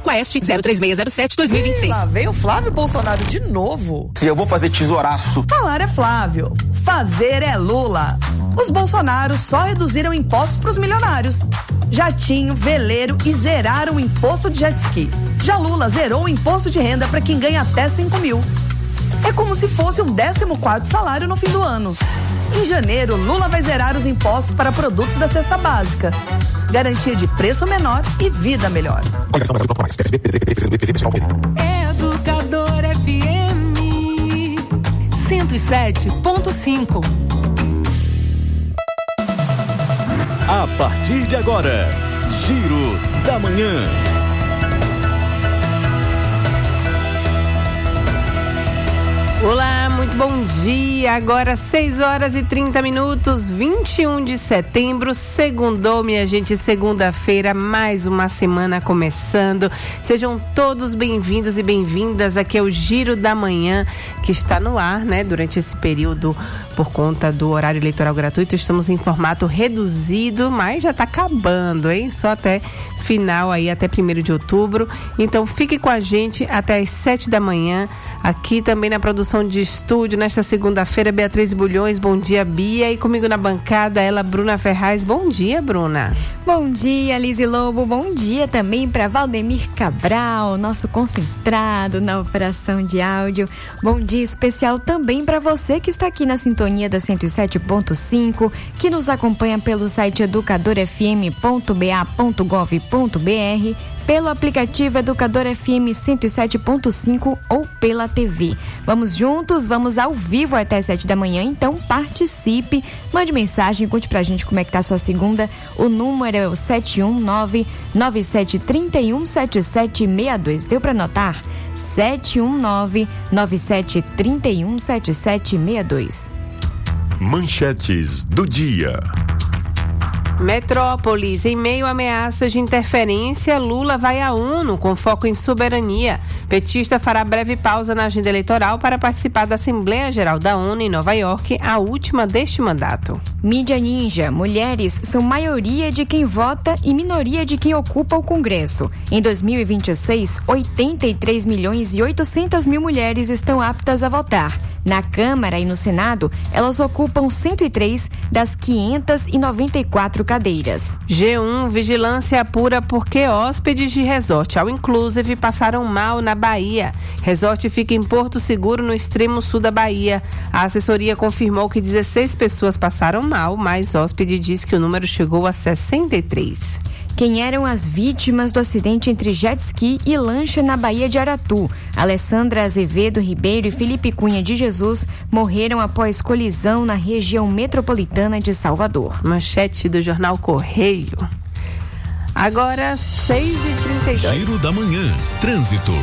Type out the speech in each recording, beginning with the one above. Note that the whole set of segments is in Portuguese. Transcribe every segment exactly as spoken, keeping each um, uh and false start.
Quaest zero três seis zero sete dois mil e vinte e seis. Lá veio o Flávio Bolsonaro de novo. Se eu vou fazer tesouraço. Falar é Flávio, fazer é Lula. Os Bolsonaros só reduziram impostos pros milionários. Jatinho, veleiro e zeraram o imposto de jet ski. Já Lula zerou o imposto de renda para quem ganha até cinco mil. É como se fosse um décimo quarto salário no fim do ano. Em janeiro, Lula vai zerar os impostos para produtos da cesta básica. Garantia de preço menor e vida melhor. Educador F M cento e sete ponto cinco. A partir de agora, Giro da Manhã. Olá, muito bom dia. Agora seis horas e trinta minutos, vinte e um de setembro, segundou, minha gente, segunda-feira, mais uma semana começando. Sejam todos bem-vindos e bem-vindas. Aqui é o Giro da Manhã, que está no ar, né? Durante esse período, por conta do horário eleitoral gratuito, estamos em formato reduzido, mas já está acabando, hein? Só até final aí, até primeiro de outubro. Então fique com a gente até às sete da manhã, aqui também na produção de estúdio, nesta segunda-feira, Beatriz Bulhões. Bom dia, Bia. E comigo na bancada, ela, Bruna Ferraz. Bom dia, Bruna. Bom dia, Lise Lobo. Bom dia também para Valdemir Cabral, nosso concentrado na operação de áudio. Bom dia especial também para você que está aqui na sintonia da cento e sete ponto cinco, que nos acompanha pelo site educador f m ponto b a ponto gov ponto b r, pelo aplicativo Educador F M cento e sete ponto cinco ou pela T V. Vamos juntos, vamos ao vivo até sete da manhã, então participe, mande mensagem, conte pra gente como é que tá a sua segunda. O número é o sete um nove, nove sete três um, sete sete seis dois. Deu pra anotar? sete um nove, nove sete três um, sete sete seis dois. Manchetes do dia. Metrópolis, em meio a ameaças de interferência, Lula vai à ONU com foco em soberania. Petista fará breve pausa na agenda eleitoral para participar da Assembleia Geral da ONU em Nova York, a última deste mandato. Mídia Ninja, mulheres são maioria de quem vota e minoria de quem ocupa o Congresso. Em dois mil e vinte e seis, oitenta e três milhões e oitocentas mil mulheres estão aptas a votar. Na Câmara e no Senado, elas ocupam cento e três das quinhentas e noventa e quatro cadeiras. G um, vigilância apura porque hóspedes de resort All Inclusive passaram mal na Bahia. Resort fica em Porto Seguro, no extremo sul da Bahia. A assessoria confirmou que dezesseis pessoas passaram mal, mas hóspede diz que o número chegou a sessenta e três. Quem eram as vítimas do acidente entre jet ski e lancha na Baía de Aratu? Alessandra Azevedo Ribeiro e Felipe Cunha de Jesus morreram após colisão na região metropolitana de Salvador. Manchete do jornal Correio. Agora, seis e trinta e dois. Giro da Manhã. Trânsito.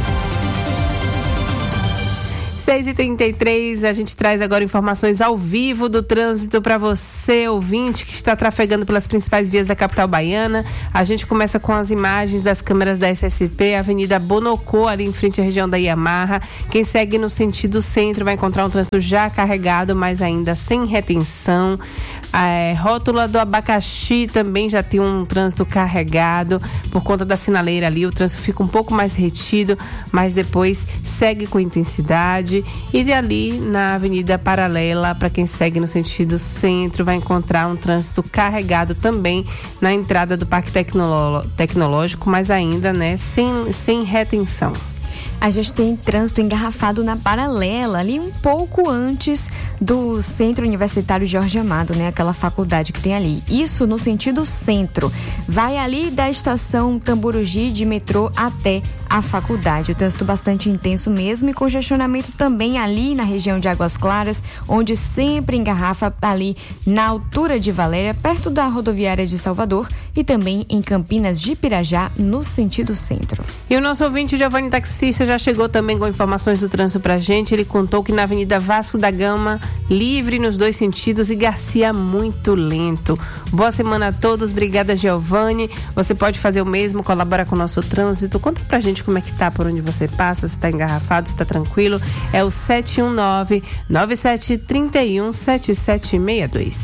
seis e trinta e três, a gente traz agora informações ao vivo do trânsito para você, ouvinte, que está trafegando pelas principais vias da capital baiana. A gente começa com as imagens das câmeras da S S P, Avenida Bonocô, ali em frente à região da Yamaha. Quem segue no sentido centro vai encontrar um trânsito já carregado, mas ainda sem retenção. A rótula do Abacaxi também já tem um trânsito carregado por conta da sinaleira ali. O trânsito fica um pouco mais retido, mas depois segue com intensidade. E de ali na Avenida Paralela, para quem segue no sentido centro, vai encontrar um trânsito carregado também na entrada do Parque Tecnoló- Tecnológico, mas ainda, né, sem, sem retenção. A gente tem trânsito engarrafado na Paralela, ali um pouco antes do Centro Universitário Jorge Amado, né? Aquela faculdade que tem ali. Isso no sentido centro. Vai ali da estação Tamburugi de metrô até a faculdade. O trânsito bastante intenso mesmo e congestionamento também ali na região de Águas Claras, onde sempre engarrafa ali na altura de Valéria, perto da rodoviária de Salvador, e também em Campinas de Pirajá, no sentido centro. E o nosso ouvinte Giovanni Taxista já chegou também com informações do trânsito pra gente. Ele contou que na Avenida Vasco da Gama, livre nos dois sentidos, e Garcia muito lento. Boa semana a todos, obrigada, Giovanni. Você pode fazer o mesmo, colaborar com o nosso trânsito. Conta pra gente como é que tá por onde você passa, se tá engarrafado, se tá tranquilo. É o sete um nove, nove sete três um, sete sete seis dois.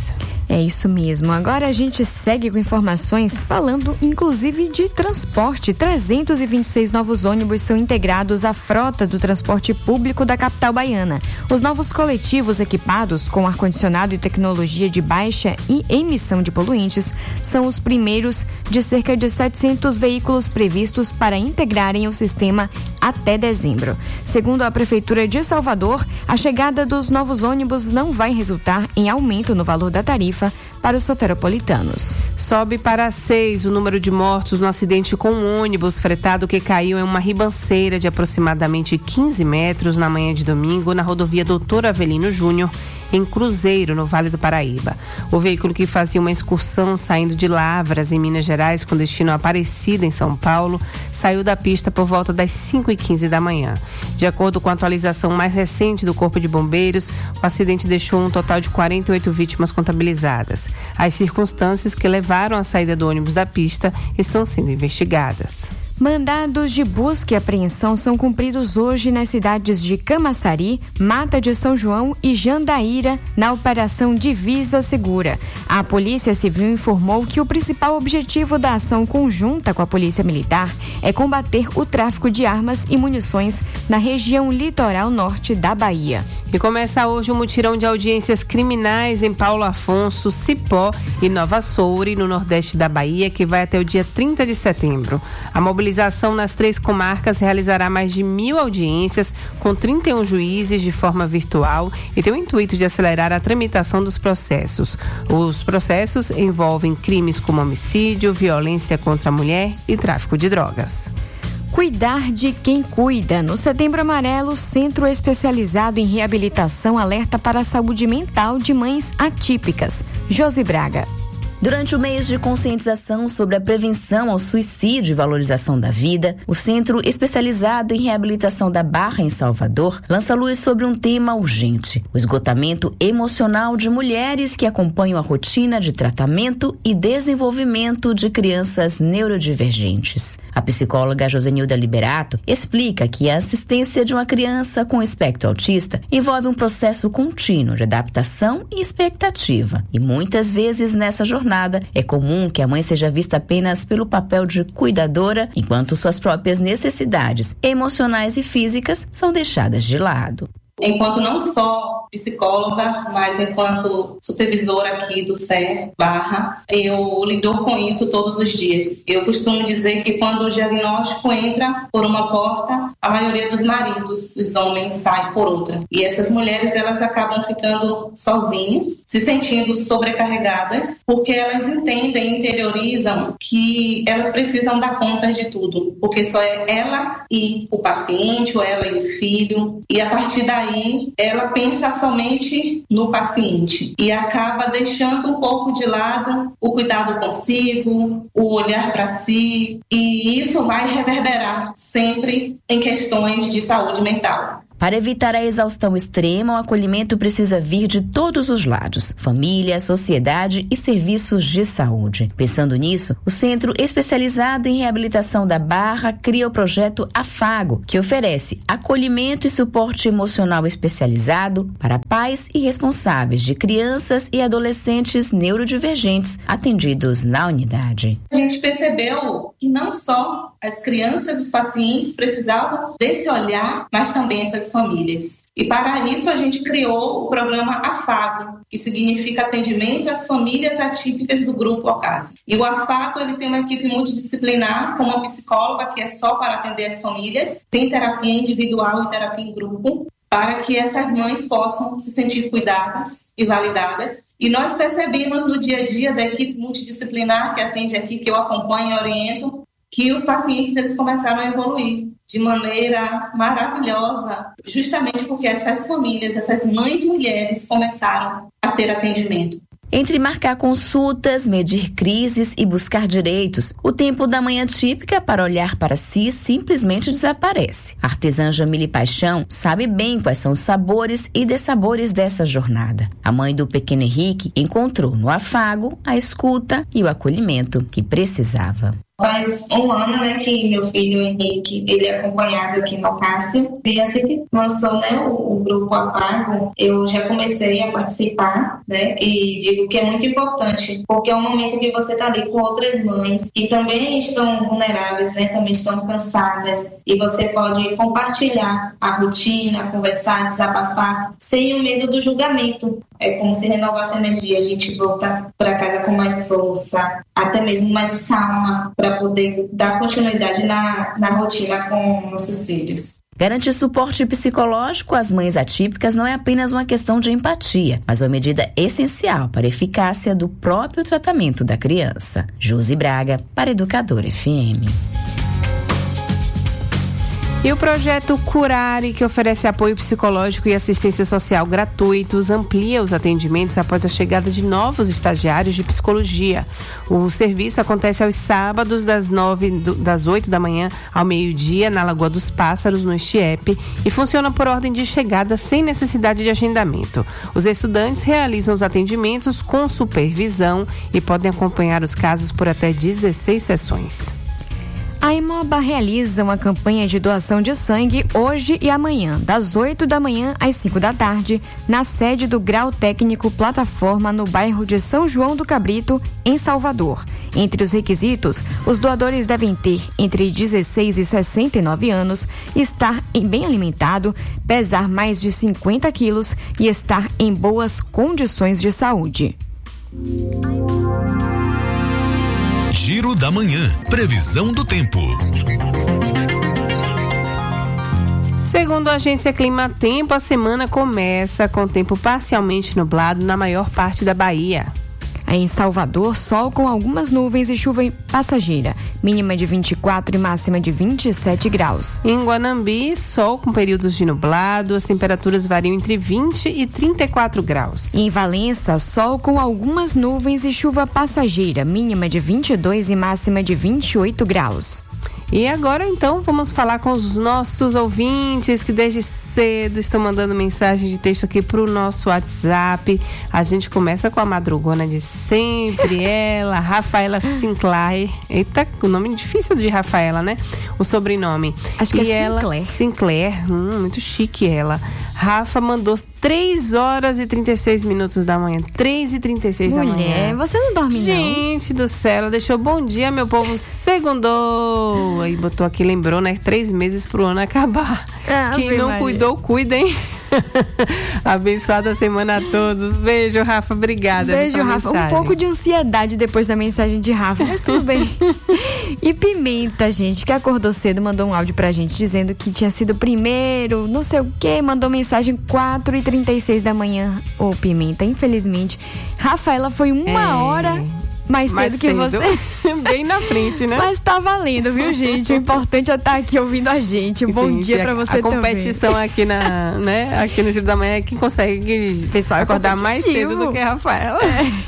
É isso mesmo. Agora a gente segue com informações falando inclusive de transporte. trezentos e vinte e seis novos ônibus são integrados à frota do transporte público da capital baiana. Os novos coletivos equipados com ar-condicionado e tecnologia de baixa e emissão de poluentes são os primeiros de cerca de setecentos veículos previstos para integrarem o sistema até dezembro. Segundo a Prefeitura de Salvador, a chegada dos novos ônibus não vai resultar em aumento no valor da tarifa para os soteropolitanos. Sobe para seis o número de mortos no acidente com um ônibus fretado que caiu em uma ribanceira de aproximadamente quinze metros na manhã de domingo na rodovia Doutor Avelino Júnior, em Cruzeiro, no Vale do Paraíba. O veículo, que fazia uma excursão saindo de Lavras, em Minas Gerais, com destino a Aparecida, em São Paulo, saiu da pista por volta das cinco e quinze da manhã. De acordo com a atualização mais recente do Corpo de Bombeiros, o acidente deixou um total de quarenta e oito vítimas contabilizadas. As circunstâncias que levaram à saída do ônibus da pista estão sendo investigadas. Mandados de busca e apreensão são cumpridos hoje nas cidades de Camaçari, Mata de São João e Jandaíra, na Operação Divisa Segura. A Polícia Civil informou que o principal objetivo da ação conjunta com a Polícia Militar é combater o tráfico de armas e munições na região litoral norte da Bahia. E começa hoje o mutirão de audiências criminais em Paulo Afonso, Cipó e Nova Soure, no nordeste da Bahia, que vai até o dia trinta de setembro. A mobilização A mobilização nas três comarcas realizará mais de mil audiências com trinta e um juízes de forma virtual e tem o intuito de acelerar a tramitação dos processos. Os processos envolvem crimes como homicídio, violência contra a mulher e tráfico de drogas. Cuidar de quem cuida. No Setembro Amarelo, o Centro Especializado em Reabilitação alerta para a saúde mental de mães atípicas. Josi Braga. Durante o mês de conscientização sobre a prevenção ao suicídio e valorização da vida, o Centro Especializado em Reabilitação da Barra, em Salvador, lança luz sobre um tema urgente: o esgotamento emocional de mulheres que acompanham a rotina de tratamento e desenvolvimento de crianças neurodivergentes. A psicóloga Josenilda Liberato explica que a assistência de uma criança com espectro autista envolve um processo contínuo de adaptação e expectativa, e muitas vezes nessa jornada é comum que a mãe seja vista apenas pelo papel de cuidadora, enquanto suas próprias necessidades emocionais e físicas são deixadas de lado. Enquanto não só psicóloga, mas enquanto supervisora aqui do C E R Barra, eu lido com isso todos os dias. Eu costumo dizer que quando o diagnóstico entra por uma porta, a maioria dos maridos, dos homens, sai por outra. E essas mulheres, elas acabam ficando sozinhas, se sentindo sobrecarregadas, porque elas entendem, interiorizam que elas precisam dar conta de tudo, porque só é ela e o paciente, ou ela e o filho, e a partir daí Aí ela pensa somente no paciente e acaba deixando um pouco de lado o cuidado consigo, o olhar para si, e isso vai reverberar sempre em questões de saúde mental. Para evitar a exaustão extrema, o acolhimento precisa vir de todos os lados: família, sociedade e serviços de saúde. Pensando nisso, o Centro Especializado em Reabilitação da Barra cria o projeto Afago, que oferece acolhimento e suporte emocional especializado para pais e responsáveis de crianças e adolescentes neurodivergentes atendidos na unidade. A gente percebeu que não só as crianças e os pacientes precisavam desse olhar, mas também essas famílias. E para isso a gente criou o programa Afago, que significa atendimento às famílias atípicas do grupo ao caso. E o Afago, ele tem uma equipe multidisciplinar, com uma psicóloga que é só para atender as famílias, tem terapia individual e terapia em grupo, para que essas mães possam se sentir cuidadas e validadas. E nós percebemos no dia a dia da equipe multidisciplinar que atende aqui, que eu acompanho e oriento, que os pacientes, eles começaram a evoluir de maneira maravilhosa, justamente porque essas famílias, essas mães mulheres começaram a ter atendimento. Entre marcar consultas, medir crises e buscar direitos, o tempo da manhã típica para olhar para si simplesmente desaparece. A artesã Jamile Paixão sabe bem quais são os sabores e dessabores dessa jornada. A mãe do pequeno Henrique encontrou no Afago a escuta e o acolhimento que precisava. Faz um ano, né, que meu filho Henrique, ele é acompanhado aqui no Cássio, e assim que lançou, né, o, o grupo Afago, eu já comecei a participar, né, e digo que é muito importante, porque é um momento que você tá ali com outras mães que também estão vulneráveis, né, também estão cansadas, e você pode compartilhar a rotina, conversar, desabafar, sem o medo do julgamento. É como se renovasse a energia, a gente volta para casa com mais força, até mesmo mais calma, para poder dar continuidade na, na rotina com nossos filhos. Garantir suporte psicológico às mães atípicas não é apenas uma questão de empatia, mas uma medida essencial para a eficácia do próprio tratamento da criança. Josi Braga, para Educador F M. E o projeto Curare, que oferece apoio psicológico e assistência social gratuitos, amplia os atendimentos após a chegada de novos estagiários de psicologia. O serviço acontece aos sábados, das nove, das oito da manhã ao meio-dia, na Lagoa dos Pássaros, no Estiepe, e funciona por ordem de chegada sem necessidade de agendamento. Os estudantes realizam os atendimentos com supervisão e podem acompanhar os casos por até dezesseis sessões. A Imoba realiza uma campanha de doação de sangue hoje e amanhã, das oito da manhã às cinco da tarde, na sede do Grau Técnico Plataforma, no bairro de São João do Cabrito, em Salvador. Entre os requisitos, os doadores devem ter entre dezesseis e sessenta e nove anos, estar bem alimentado, pesar mais de cinquenta quilos e estar em boas condições de saúde. Giro da Manhã. Previsão do tempo. Segundo a agência Clima Tempo, a semana começa com tempo parcialmente nublado na maior parte da Bahia. Em Salvador, sol com algumas nuvens e chuva passageira, mínima de vinte e quatro e máxima de vinte e sete graus. Em Guanambi, sol com períodos de nublado, as temperaturas variam entre vinte e trinta e quatro graus. Em Valença, sol com algumas nuvens e chuva passageira, mínima de vinte e dois e máxima de vinte e oito graus. E agora, então, vamos falar com os nossos ouvintes que desde cedo estão mandando mensagem de texto aqui pro nosso WhatsApp. A gente começa com a madrugona de sempre, ela, Rafaela Sinclair. Eita, o nome difícil de Rafaela, né? O sobrenome. Acho que e é ela, Sinclair. Sinclair, hum, muito chique ela. Rafa mandou três horas e trinta e seis minutos da manhã. três e trinta e seis da manhã. Mulher, você não dorme não? Gente do céu, ela deixou bom dia, meu povo, segundou. Aí botou aqui, lembrou, né? Três meses pro ano acabar. Ah, Quem não Maria. cuidou, cuida, hein? Abençoada semana a todos. Beijo, Rafa, obrigada. Beijo, Rafa. Mensagem. Um pouco de ansiedade depois da mensagem de Rafa, mas tudo bem. E Pimenta, gente, que acordou cedo, mandou um áudio pra gente dizendo que tinha sido o primeiro, não sei o quê, mandou mensagem quatro e trinta e seis da manhã. Ô, Pimenta, infelizmente, Rafaela foi uma É. hora mais cedo Mais que cedo. você. Bem na frente, né? Mas tá valendo, viu, gente? O importante é estar aqui ouvindo a gente. Bom Gente, dia pra a- você a também. competição aqui na, né, aqui no Giro da Manhã é quem consegue Pessoal, é acordar mais competitivo. cedo do que a Rafaela.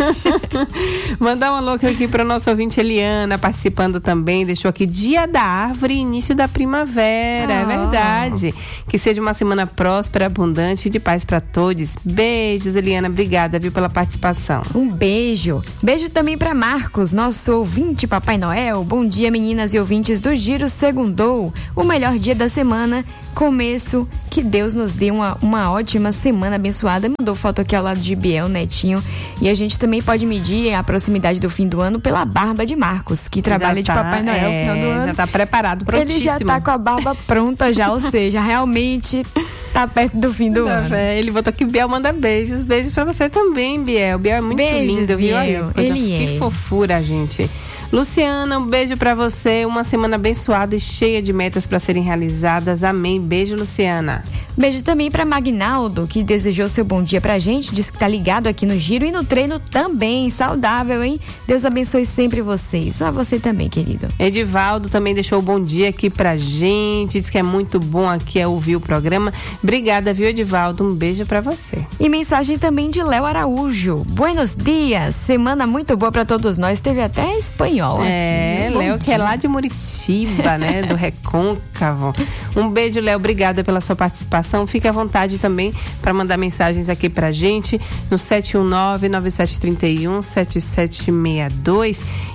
É. Mandar uma louca aqui para o nosso ouvinte Eliana, participando também, deixou aqui Dia da Árvore, início da primavera, Ah. é verdade. Que seja uma semana próspera, abundante e de paz para todos. Beijos, Eliana, obrigada, viu, pela participação. Um beijo. Beijo também pra Marcos, nosso ouvinte Papai Noel. Bom dia, meninas e ouvintes do Giro Segundou. O melhor dia da semana, começo. Que Deus nos dê uma, uma ótima semana abençoada. Mandou foto aqui ao lado de Biel, netinho. E a gente também pode medir a proximidade do fim do ano pela barba de Marcos, que trabalha Já de tá, Papai Noel no é, final do ano. Já tá preparado, prontíssimo. Ele já tá com a barba pronta já, ou seja, realmente tá perto do fim do Tá, ano. véio, ele botou aqui, Biel manda beijos. Beijos pra você também, Biel. Biel é muito Beijos, lindo, viu? Aí, Biel. coisa- Ele que é. fofura, gente. Luciana, um beijo pra você. Uma semana abençoada e cheia de metas pra serem realizadas. Amém. Beijo, Luciana. Beijo também pra Magnaldo, que desejou seu bom dia pra gente, disse que tá ligado aqui no Giro e no treino também, saudável, hein? Deus abençoe sempre vocês. A você também, querido. Edivaldo também deixou o bom dia aqui pra gente, diz que é muito bom aqui é ouvir o programa. Obrigada, viu, Edivaldo? Um beijo pra você. E mensagem também de Léo Araújo. Buenos dias, semana muito boa pra todos nós. Teve até espanhol É, aqui. Bom Léo, que é dia. lá de Muritiba, né? Do Recôncavo. Um beijo, Léo. Obrigada pela sua participação. Fique à vontade também para mandar mensagens aqui pra gente no sete um nove, nove sete três um, sete sete seis dois.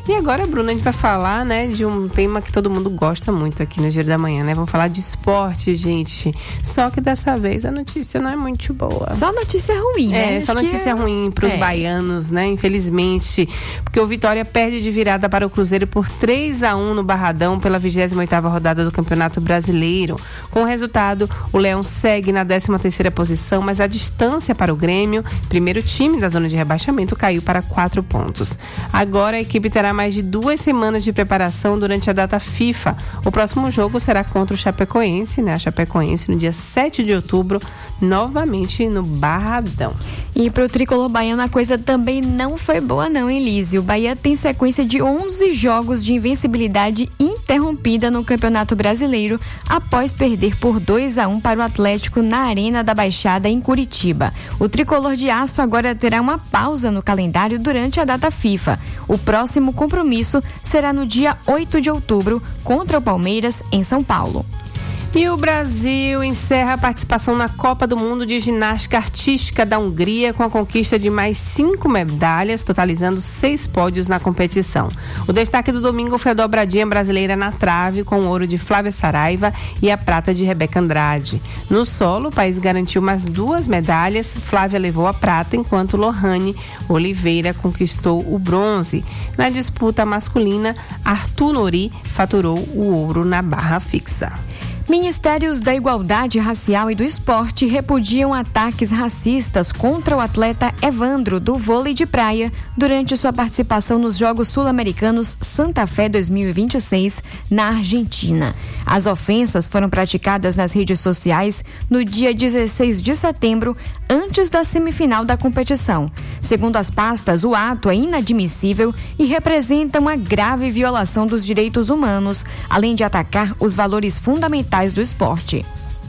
E agora, Bruna, a gente vai falar, né, de um tema que todo mundo gosta muito aqui no Giro da Manhã, né? Vamos falar de esporte, gente. Só que dessa vez a notícia não é muito boa. Só notícia ruim, né? É, Acho só notícia que... ruim pros é. baianos, né? Infelizmente. Porque o Vitória perde de virada para o Cruzeiro por três a um no Barradão pela vigésima oitava rodada do Campeonato Brasileiro. Com o resultado, o Leão segue na décima terceira posição, mas a distância para o Grêmio, primeiro time da zona de rebaixamento, caiu para quatro pontos. Agora a equipe terá mais de duas semanas de preparação durante a data FIFA. O próximo jogo será contra o Chapecoense, né? A Chapecoense no dia sete de outubro, novamente no Barradão. E pro tricolor baiano a coisa também não foi boa não, hein, Lise? O Bahia tem sequência de onze jogos de invencibilidade interrompida no Campeonato Brasileiro após perder por dois a um para o Atlético na Arena da Baixada em Curitiba. O tricolor de aço agora terá uma pausa no calendário durante a data FIFA. O próximo compromisso será no dia oito de outubro contra o Palmeiras em São Paulo. E o Brasil encerra a participação na Copa do Mundo de Ginástica Artística da Hungria com a conquista de mais cinco medalhas, totalizando seis pódios na competição. O destaque do domingo foi a dobradinha brasileira na trave, com o ouro de Flávia Saraiva e a prata de Rebeca Andrade. No solo, o país garantiu mais duas medalhas. Flávia levou a prata, enquanto Lohane Oliveira conquistou o bronze. Na disputa masculina, Arthur Nori faturou o ouro na barra fixa. Ministérios da Igualdade Racial e do Esporte repudiam ataques racistas contra o atleta Evandro, do vôlei de praia, durante sua participação nos Jogos Sul-Americanos Santa Fé dois mil e vinte e seis, na Argentina. As ofensas foram praticadas nas redes sociais no dia dezesseis de setembro, antes da semifinal da competição. Segundo as pastas, o ato é inadmissível e representa uma grave violação dos direitos humanos, além de atacar os valores fundamentais do esporte.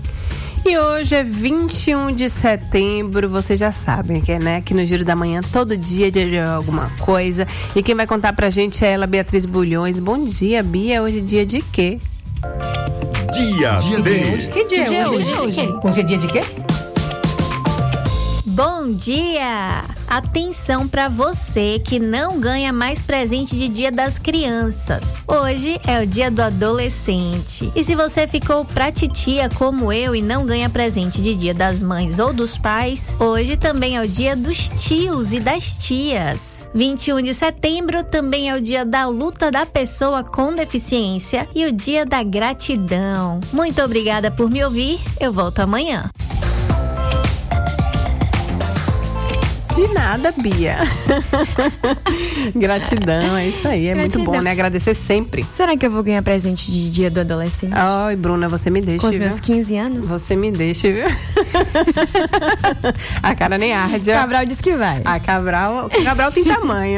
E hoje é vinte e um de setembro, vocês já sabem que é, né? Aqui no Giro da Manhã, todo dia de alguma coisa. E quem vai contar pra gente é ela, Beatriz Bulhões. Bom dia, Bia. Hoje é dia de quê? Dia, dia D. Que dia é hoje? Hoje é dia de quê? Bom dia! Atenção para você que não ganha mais presente de Dia das Crianças. Hoje é o Dia do Adolescente. E se você ficou pra titia como eu e não ganha presente de Dia das Mães ou dos pais, hoje também é o Dia dos Tios e das Tias. vinte e um de setembro também é o Dia da Luta da Pessoa com Deficiência e o Dia da Gratidão. Muito obrigada por me ouvir. Eu volto amanhã. De nada, Bia. Gratidão, é isso aí. É Gratidão. Muito bom, né? Agradecer sempre. Será que eu vou ganhar presente de Dia do Adolescente? Ai, Bruna, você me deixa, com os viu? meus quinze anos? Você me deixa, viu? A cara nem arde. Cabral disse que vai. A Cabral, Cabral tem tamanho.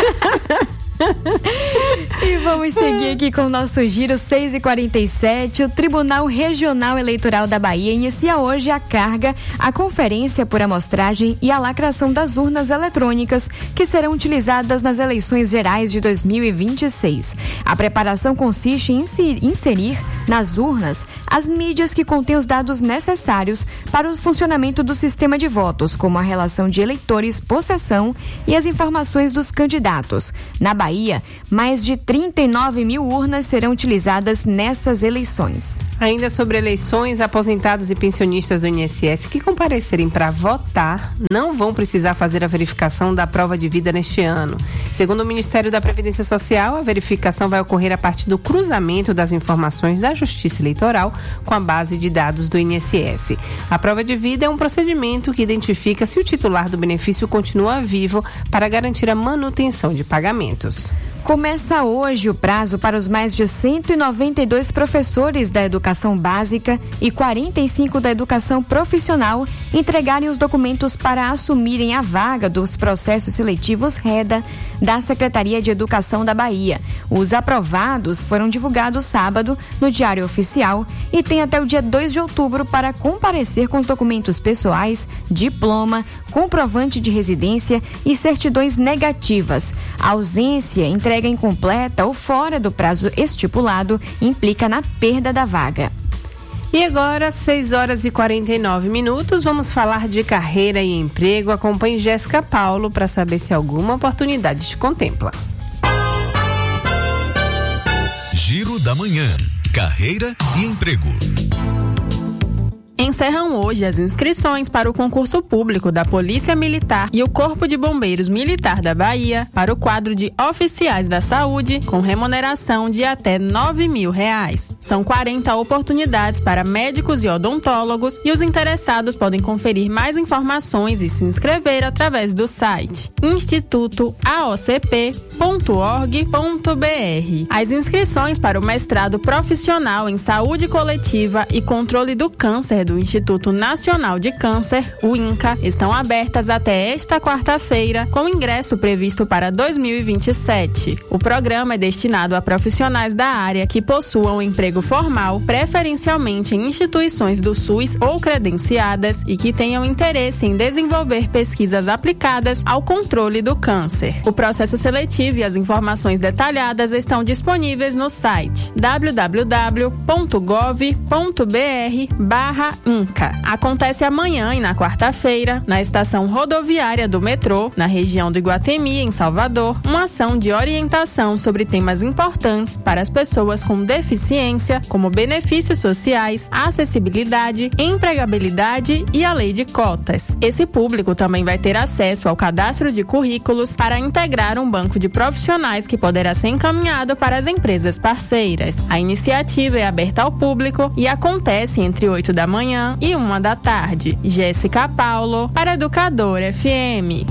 E vamos seguir aqui com o nosso giro. Seis e quarenta e sete. O Tribunal Regional Eleitoral da Bahia inicia hoje a carga, a conferência por amostragem e a lacração das urnas eletrônicas que serão utilizadas nas eleições gerais de dois mil e vinte e seis. A preparação consiste em inserir nas urnas as mídias que contêm os dados necessários para o funcionamento do sistema de votos, como a relação de eleitores, possessão e as informações dos candidatos. Na Bahia, mais de trinta e nove mil urnas serão utilizadas nessas eleições. Ainda sobre eleições, aposentados e pensionistas do I N S S que comparecerem para votar não vão precisar fazer a verificação da prova de vida neste ano. Segundo o Ministério da Previdência Social, a verificação vai ocorrer a partir do cruzamento das informações da Justiça Eleitoral com a base de dados do I N S S. A prova de vida é um procedimento que identifica se o titular do benefício continua vivo para garantir a manutenção de pagamentos. Começa hoje o prazo para os mais de cento e noventa e dois professores da educação básica e quarenta e cinco da educação profissional entregarem os documentos para assumirem a vaga dos processos seletivos REDA da Secretaria de Educação da Bahia. Os aprovados foram divulgados sábado no Diário Oficial e têm até o dia dois de outubro para comparecer com os documentos pessoais, diploma, comprovante de residência e certidões negativas. A ausência, entrega incompleta ou fora do prazo estipulado implica na perda da vaga. E agora, seis horas e quarenta e nove minutos, vamos falar de carreira e emprego. Acompanhe Jéssica Paulo para saber se alguma oportunidade te contempla. Giro da Manhã. Carreira e emprego. Encerram hoje as inscrições para o concurso público da Polícia Militar e o Corpo de Bombeiros Militar da Bahia para o quadro de oficiais da saúde com remuneração de até nove mil reais. São quarenta oportunidades para médicos e odontólogos e os interessados podem conferir mais informações e se inscrever através do site instituto a o c p ponto org ponto b r. As inscrições para o mestrado profissional em saúde coletiva e controle do câncer do Instituto Nacional de Câncer, o INCA, estão abertas até esta quarta-feira, com ingresso previsto para dois mil e vinte e sete. O programa é destinado a profissionais da área que possuam emprego formal, preferencialmente em instituições do SUS ou credenciadas e que tenham interesse em desenvolver pesquisas aplicadas ao controle do câncer. O processo seletivo e as informações detalhadas estão disponíveis no site w w w ponto gov ponto b r barra INCA. Acontece amanhã e na quarta-feira, na estação rodoviária do metrô, na região do Iguatemi, em Salvador, uma ação de orientação sobre temas importantes para as pessoas com deficiência, como benefícios sociais, acessibilidade, empregabilidade e a lei de cotas. Esse público também vai ter acesso ao cadastro de currículos para integrar um banco de profissionais que poderá ser encaminhado para as empresas parceiras. A iniciativa é aberta ao público e acontece entre oito da manhã e uma da tarde. Jéssica Paulo, para Educador F M.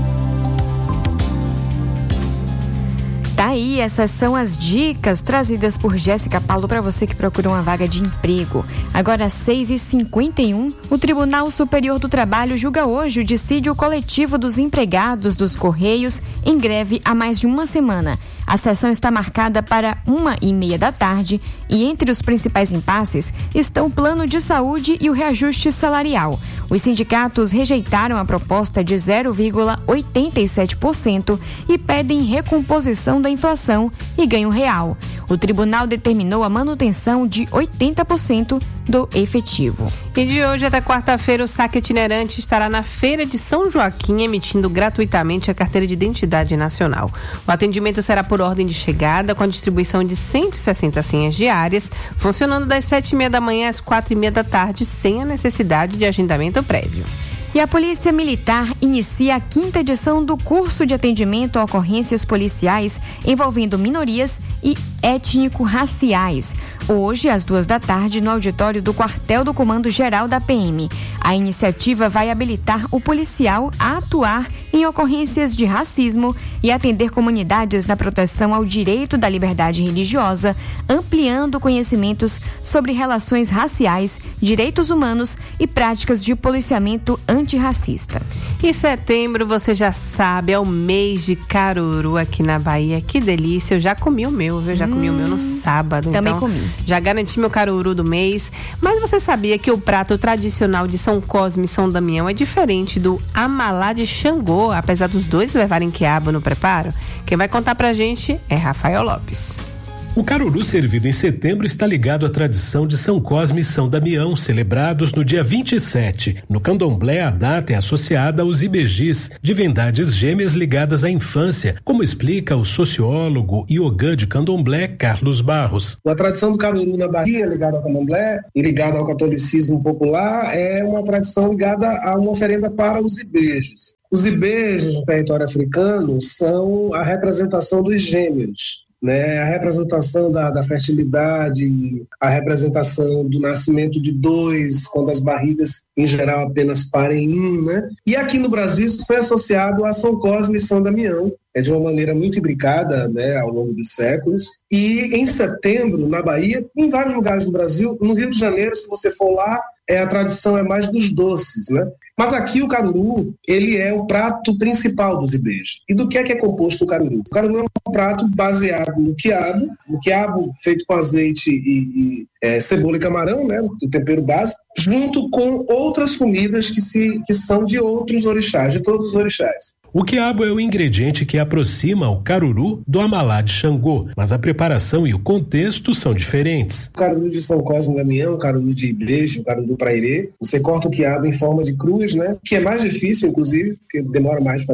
Tá aí, essas são as dicas trazidas por Jéssica Paulo para você que procura uma vaga de emprego. Agora, às seis e cinquenta e um, o Tribunal Superior do Trabalho julga hoje o dissídio coletivo dos empregados dos Correios em greve há mais de uma semana. A sessão está marcada para uma e meia da tarde e entre os principais impasses estão o plano de saúde e o reajuste salarial. Os sindicatos rejeitaram a proposta de zero vírgula oitenta e sete por cento e pedem recomposição da inflação e ganho real. O tribunal determinou a manutenção de oitenta por cento do efetivo. E de hoje até quarta-feira, o saque itinerante estará na Feira de São Joaquim, emitindo gratuitamente a carteira de identidade nacional. O atendimento será por ordem de chegada, com a distribuição de cento e sessenta senhas diárias, funcionando das sete e meia da manhã às quatro e meia da tarde, sem a necessidade de agendamento prévio. E a Polícia Militar inicia a quinta edição do curso de atendimento a ocorrências policiais envolvendo minorias e étnico-raciais. Hoje, às duas da tarde, no auditório do Quartel do Comando Geral da P M. A iniciativa vai habilitar o policial a atuar em ocorrências de racismo e atender comunidades na proteção ao direito da liberdade religiosa, ampliando conhecimentos sobre relações raciais, direitos humanos e práticas de policiamento antirracista. Em setembro, você já sabe, é o mês de caruru aqui na Bahia. Que delícia, eu já comi o meu, viu? Já hum, comi o meu no sábado. Também então, comi. Já garanti meu caruru do mês. Mas você sabia que o prato tradicional de São Cosme e São Damião é diferente do amalá de Xangô, apesar dos dois levarem quiabo no preparo? Quem vai contar pra gente é Rafael Lopes. O caruru servido em setembro está ligado à tradição de São Cosme e São Damião, celebrados no dia vinte e sete. No candomblé, a data é associada aos ibejis, divindades gêmeas ligadas à infância, como explica o sociólogo e ogã de candomblé, Carlos Barros. A tradição do caruru na Bahia, ligada ao candomblé e ligada ao catolicismo popular, é uma tradição ligada a uma oferenda para os ibejis. Os ibejis no território africano são a representação dos gêmeos. Né, a representação da, da fertilidade, a representação do nascimento de dois, quando as barrigas, em geral, apenas parem um, né? E aqui no Brasil isso foi associado a São Cosme e São Damião, é de uma maneira muito imbricada, né, ao longo dos séculos. E em setembro, na Bahia, em vários lugares do Brasil, no Rio de Janeiro, se você for lá, é, a tradição é mais dos doces, né? Mas aqui o caruru, ele é o prato principal dos ibejis. E do que é que é composto o caruru? O caruru é um prato baseado no quiabo, no quiabo feito com azeite e, e é, cebola e camarão, né, o tempero básico, junto com outras comidas que, se, que são de outros orixás, de todos os orixás. O quiabo é o ingrediente que aproxima o caruru do amalá de Xangô, mas a preparação e o contexto são diferentes. O caruru de São Cosme e Damião, o caruru de Ibejo, o caruru do Prairê, você corta o quiabo em forma de cruz, né? Que é mais difícil, inclusive, porque demora mais de fazer.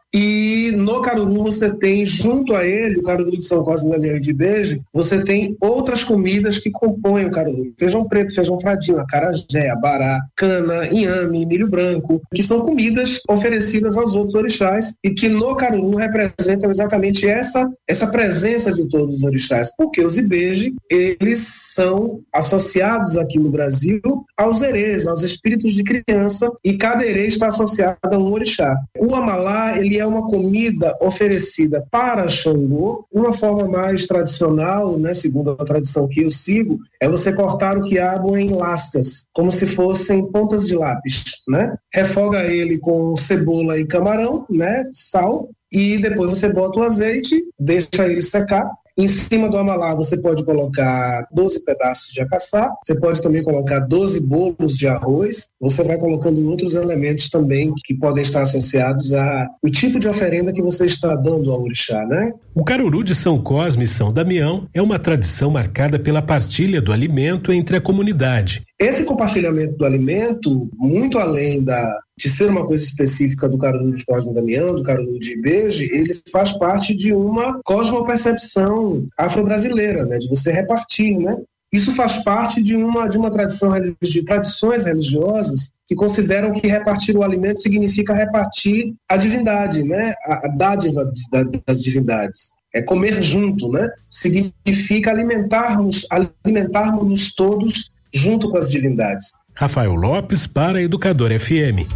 E no caruru você tem, junto a ele, o caruru de São Cosme, Damião e de Ibeje, você tem outras comidas que compõem o caruru. Feijão preto, feijão fradinho, acarajé, abará, cana, inhame, milho branco, que são comidas oferecidas aos outros orixás e que no caruru representam exatamente essa, essa presença de todos os orixás. Porque os Ibeje, eles são associados aqui no Brasil aos erês, aos espíritos de criança, e cada erê está associado a um orixá. O amalá, ele é uma comida oferecida para Xangô. Uma forma mais tradicional, né, segundo a tradição que eu sigo, é você cortar o quiabo em lascas, como se fossem pontas de lápis, né? Refoga ele com cebola e camarão, né, sal, e depois você bota o azeite, deixa ele secar. Em cima do amalá você pode colocar doze pedaços de acaçá, você pode também colocar doze bolos de arroz, você vai colocando outros elementos também que podem estar associados ao tipo de oferenda que você está dando ao orixá, né? O caruru de São Cosme e São Damião é uma tradição marcada pela partilha do alimento entre a comunidade. Esse compartilhamento do alimento, muito além da, de ser uma coisa específica do caruru de Cosme e Damião, do caruru de Ibeje, ele faz parte de uma cosmopercepção afro-brasileira, né, de você repartir, né? Isso faz parte de uma, de uma tradição, de tradições religiosas que consideram que repartir o alimento significa repartir a divindade, né? A, a dádiva das divindades. É comer junto, né? Significa alimentarmos, alimentarmos todos junto com as divindades. Rafael Lopes para Educador F M.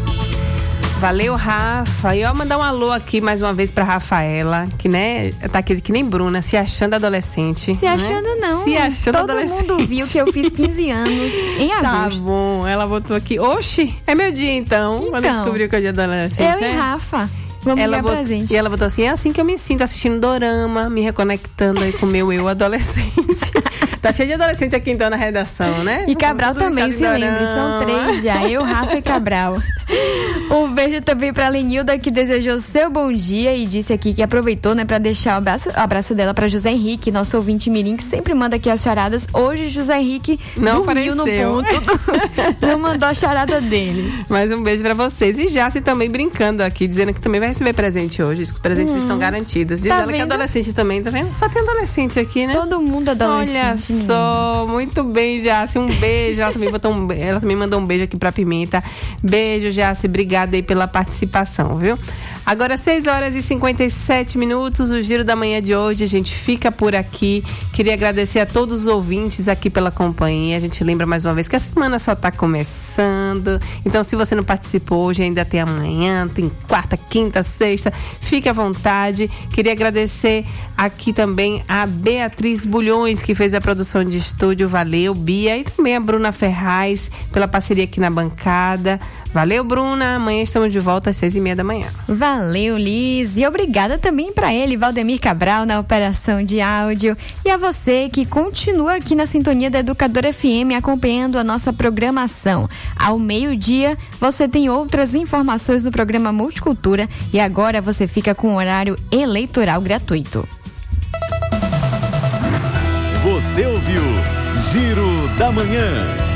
Valeu, Rafa. E eu vou mandar um alô aqui mais uma vez pra Rafaela, que, né, tá aqui que nem Bruna, se achando adolescente. Se achando né? não. Se achando Todo adolescente. Todo mundo viu que eu fiz quinze anos em agosto. Tá bom, ela botou aqui. Oxi, é meu dia então. Então Quando descobriu que é o dia da adolescente, Eu né? e Rafa. Vamos ela ganhar botou, presente. E ela botou assim, é assim que eu me sinto, assistindo dorama, me reconectando aí com o meu eu adolescente. Tá cheio de adolescente aqui então na redação, né? E Cabral Tudo também, se lembre, são três já, eu, Rafa e Cabral. Um beijo também pra Lenilda, que desejou seu bom dia e disse aqui que aproveitou, né, pra deixar o abraço, o abraço dela pra José Henrique, nosso ouvinte mirim, que sempre manda aqui as charadas. Hoje José Henrique não dormiu apareceu. no ponto, não mandou a charada dele. Mais um beijo pra vocês. E Jace também brincando aqui, dizendo que também vai receber presente hoje. Os presentes hum, estão garantidos. Diz tá ela vendo? que é adolescente também, tá vendo? Só tem adolescente aqui, né? Todo mundo adolescente. Olha só, menino. Muito bem, Jace. Um beijo. Ela também, botou um, ela também mandou um beijo aqui pra Pimenta. Beijo, Jace. Obrigada aí pela participação, viu? Agora, seis horas e cinquenta e sete minutos, o Giro da Manhã de hoje, a gente fica por aqui. Queria agradecer a todos os ouvintes aqui pela companhia. A gente lembra mais uma vez que a semana só está começando. Então, se você não participou hoje, ainda tem amanhã, tem quarta, quinta, sexta. Fique à vontade. Queria agradecer aqui também a Beatriz Bulhões, que fez a produção de estúdio. Valeu, Bia. E também a Bruna Ferraz, pela parceria aqui na bancada. Valeu, Bruna. Amanhã estamos de volta às seis e meia da manhã. Valeu, Liz. E obrigada também para ele, Valdemir Cabral, na operação de áudio. E a você que continua aqui na sintonia da Educadora F M, acompanhando a nossa programação. Ao meio-dia, você tem outras informações do programa Multicultura. E agora você fica com o horário eleitoral gratuito. Você ouviu Giro da Manhã.